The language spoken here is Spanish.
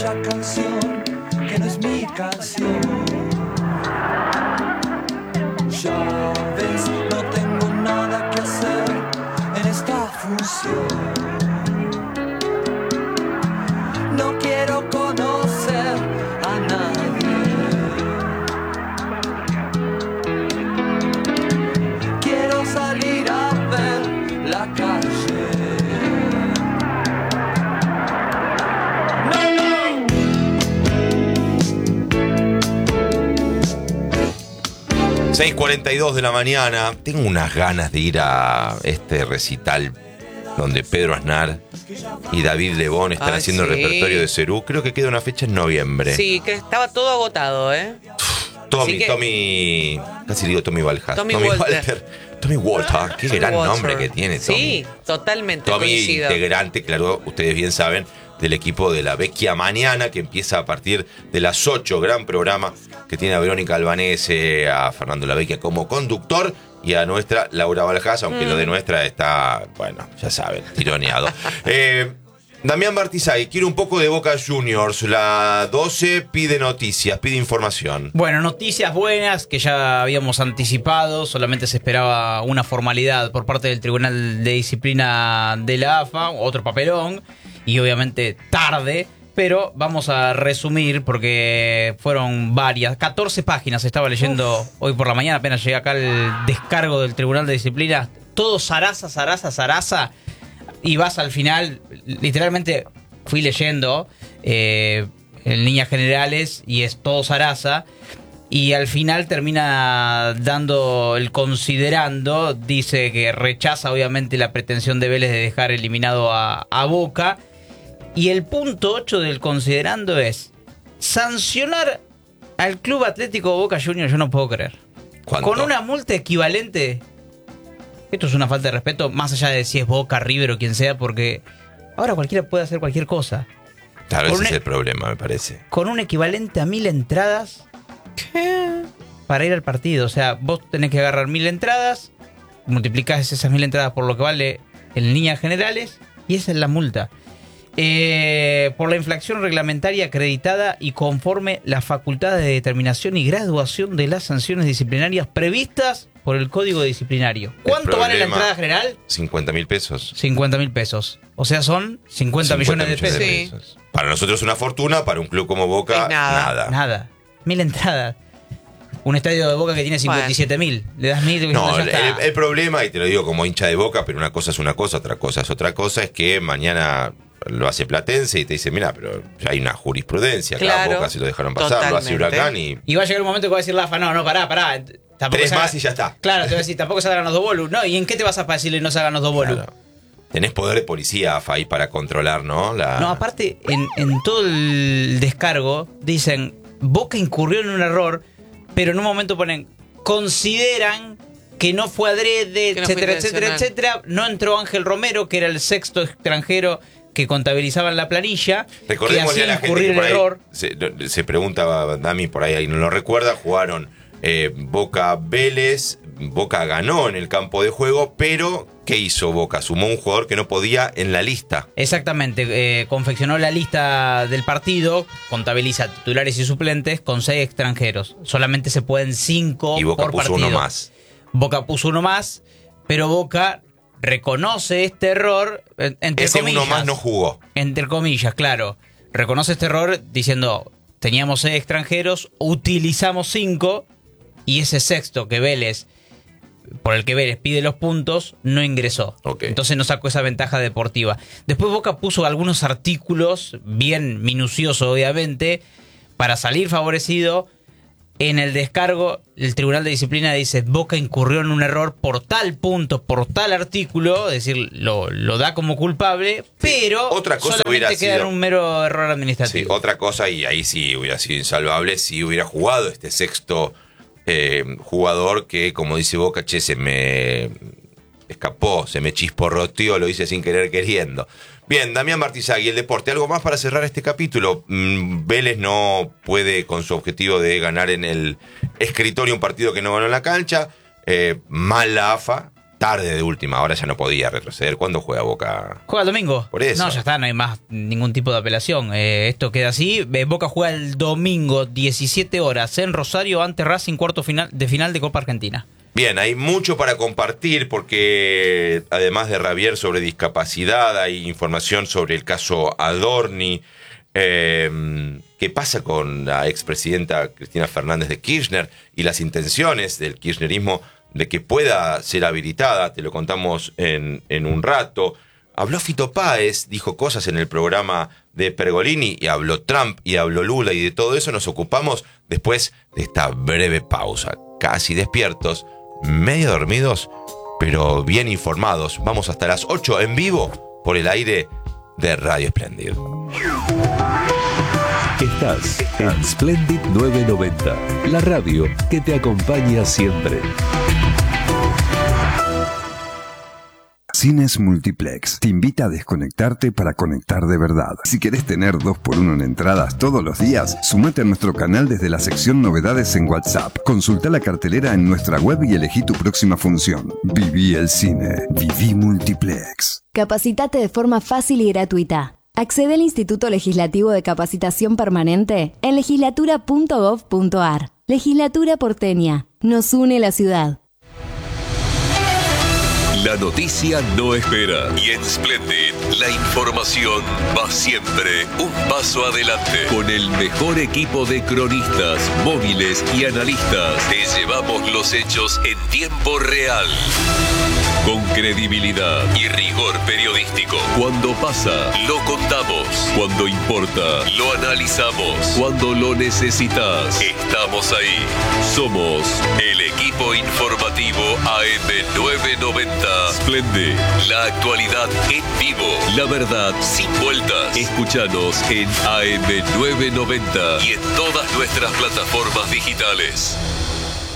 esta canción que no es mi canción. Ya ves, no tengo nada que hacer en esta función. No quiero conocer a nadie. Quiero salir a ver la calle. 6:42 de la mañana. Tengo unas ganas de ir a este recital donde Pedro Aznar y David Lebón están haciendo el repertorio de Cerú. Creo que queda una fecha en noviembre. Sí, que estaba todo agotado, ¿eh? Tommy, casi digo Tommy Walter. Tommy Walter, qué gran nombre que tiene Tommy. Sí, totalmente. Tommy, coincido. integrante, claro, ustedes bien saben, del equipo de La Vecchia Mañana, que empieza a partir de las 8, gran programa que tiene a Verónica Albanese, a Fernando La Vecchia como conductor y a nuestra Laura Baljas, aunque lo de nuestra está, bueno, ya saben, tironeado. Damián Martizay, quiero un poco de Boca Juniors. La 12 pide noticias, pide información. Bueno, noticias buenas que ya habíamos anticipado. Solamente se esperaba una formalidad por parte del Tribunal de Disciplina de la AFA, otro papelón, y obviamente tarde. Pero vamos a resumir porque fueron varias, 14 páginas estaba leyendo hoy por la mañana, apenas llegué acá al descargo del Tribunal de Disciplina. Todo zaraza. Y vas al final, literalmente fui leyendo en líneas generales y es todo zaraza. Y al final termina dando el considerando, dice que rechaza obviamente la pretensión de Vélez de dejar eliminado a Boca. Y el punto 8 del considerando es sancionar al Club Atlético Boca Juniors, yo no puedo creer. ¿Cuánto? Con una multa equivalente. Esto es una falta de respeto, más allá de si es Boca, River o quien sea, porque ahora cualquiera puede hacer cualquier cosa. Claro, ese es el problema, me parece. Con un equivalente a 1000 entradas para ir al partido. O sea, vos tenés que agarrar 1000 entradas, multiplicás esas 1000 entradas por lo que vale en líneas generales, y esa es la multa. Por la infracción reglamentaria acreditada y conforme las facultades de determinación y graduación de las sanciones disciplinarias previstas por el Código Disciplinario. ¿Cuánto vale la entrada general? 50.000 pesos. 50.000 pesos. O sea, son 50 millones de pesos. Sí. Para nosotros una fortuna, para un club como Boca, Es nada. Nada. 1000 entradas. Un estadio de Boca que tiene 57.000. Le das 1000. No, ya está. el problema, y te lo digo como hincha de Boca, pero una cosa es una cosa, otra cosa es otra cosa, es que mañana lo hace Platense y te dice, mira, pero ya hay una jurisprudencia, acá Claro, Boca se lo dejaron pasar, lo hace Huracán Y va a llegar un momento que va a decir la AFA, no, pará. Tampoco 3 más y ya está. Claro, te va a decir, tampoco se hagan los dos bolos. No, ¿y en qué te vas a decirle no se hagan los dos bolos? Claro. Tenés poder de policía, AFA, ahí para controlar, ¿no? No, aparte, en todo el descargo dicen, Boca incurrió en un error, pero en un momento ponen, consideran que no fue adrede, Que no fue etcétera. No entró Ángel Romero, que era el sexto extranjero que contabilizaba en la planilla, Recordemos que a la hacía gente incurrir que en por ahí error. se pregunta, Dami, por ahí no lo recuerda, jugaron Boca Vélez, Boca ganó en el campo de juego, pero ¿qué hizo Boca? Sumó un jugador que no podía en la lista. Exactamente, confeccionó la lista del partido, contabiliza titulares y suplentes con 6 extranjeros. Solamente se pueden 5 Y Boca por puso partido. uno más. Boca puso uno más, pero Boca reconoce este error, entre Ese comillas. uno más no jugó. Entre comillas, claro. Reconoce este error diciendo, teníamos 6 extranjeros, utilizamos 5, y ese sexto que Vélez, por el que Vélez pide los puntos, no ingresó. Okay. Entonces no sacó esa ventaja deportiva. Después Boca puso algunos artículos, bien minucioso obviamente, para salir favorecido. En el descargo, el Tribunal de Disciplina dice, Boca incurrió en un error por tal punto, por tal artículo, es decir, lo da como culpable, pero otra cosa solamente hubiera queda en sido un mero error administrativo. Sí, otra cosa, y ahí sí hubiera sido insalvable, si hubiera jugado este sexto jugador que, como dice Boca, che, se me escapó, se me chisporroteó, lo hice sin querer queriendo. Bien, Damián Martizagui, el deporte. ¿Algo más para cerrar este capítulo? Vélez no puede, con su objetivo de ganar en el escritorio un partido que no ganó en la cancha. Mal la AFA, tarde de última hora ya no podía retroceder. ¿Cuándo juega Boca? Juega el domingo. Por eso. No, ya está, no hay más ningún tipo de apelación. Esto queda así. Boca juega el domingo, 17 horas, en Rosario, ante Racing, cuarto final de Copa Argentina. Bien, hay mucho para compartir porque además de rabiar sobre discapacidad, hay información sobre el caso Adorni. ¿Qué pasa con la expresidenta Cristina Fernández de Kirchner y las intenciones del kirchnerismo de que pueda ser habilitada? Te lo contamos en un rato. Habló Fito Páez, dijo cosas en el programa de Pergolini, y habló Trump y habló Lula, y de todo eso nos ocupamos después de esta breve pausa. Casi despiertos, medio dormidos, pero bien informados. Vamos hasta las 8 en vivo por el aire de Radio Espléndido. Estás en Splendid 990, la radio que te acompaña siempre. Cines Multiplex te invita a desconectarte para conectar de verdad. Si querés tener 2x1 en entradas todos los días, sumate a nuestro canal desde la sección Novedades en WhatsApp. Consulta la cartelera en nuestra web y elegí tu próxima función. Viví el cine. Viví Multiplex. Capacitate de forma fácil y gratuita. Accede al Instituto Legislativo de Capacitación Permanente en legislatura.gov.ar. Legislatura porteña. Nos une la ciudad. La noticia no espera. Y en Splendid, la información va siempre un paso adelante. Con el mejor equipo de cronistas, móviles y analistas, te llevamos los hechos en tiempo real. Con credibilidad y rigor periodístico. Cuando pasa, lo contamos. Cuando importa, lo analizamos. Cuando lo necesitas, estamos ahí. Somos el equipo informativo AM990. Splendid, la actualidad en vivo. La verdad sin vueltas. Escúchanos en AM990 y en todas nuestras plataformas digitales.